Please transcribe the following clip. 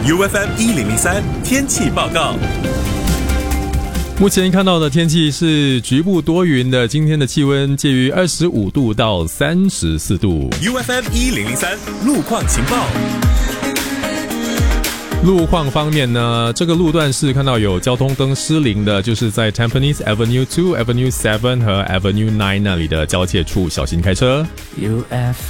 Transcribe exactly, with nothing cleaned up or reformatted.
U F M 一零零三天气报告。 目前看到的天气是局部多云的，今天的气温介于二十五度到三十四度。 U F M 一零零三路况情报。 路况方面呢，这个路段是看到有交通灯失灵的，就是在 Tampines Avenue 二、Avenue 七和 Avenue 九那里的交界处，小心开车。 U F